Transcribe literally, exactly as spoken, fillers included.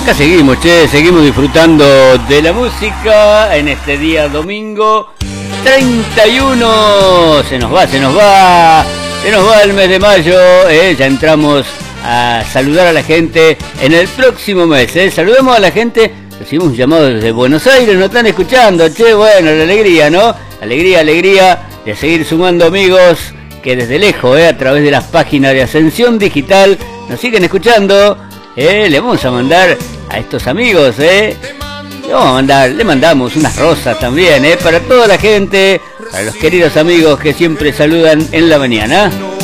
Acá seguimos, che, seguimos disfrutando de la música en este día domingo treinta y uno. Se nos va, se nos va, se nos va el mes de mayo, eh, ya entramos a saludar a la gente en el próximo mes, eh. Saludamos a la gente, recibimos un llamado desde Buenos Aires, nos están escuchando, che, bueno, la alegría, ¿no? Alegría, alegría de seguir sumando amigos que desde lejos, eh, a través de las páginas de Ascensión Digital, nos siguen escuchando. Eh, le vamos a mandar a estos amigos, eh. Le vamos a mandar, le mandamos unas rosas también, eh, para toda la gente, para los queridos amigos que siempre saludan en la mañana.